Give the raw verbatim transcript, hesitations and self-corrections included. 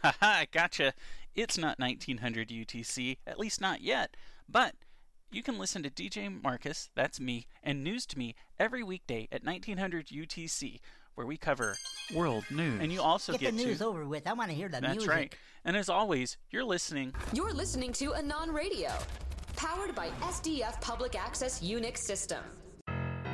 Haha, gotcha. It's not nineteen hundred U T C, at least not yet. But you can listen to D J Marcus, that's me, and News to Me every weekday at nineteen hundred U T C, where we cover world news. And you also get, get the news to, over with. I want to hear the that's music. That's right. And as always, you're listening. You're listening to Anon Radio, powered by S D F Public Access Unix System.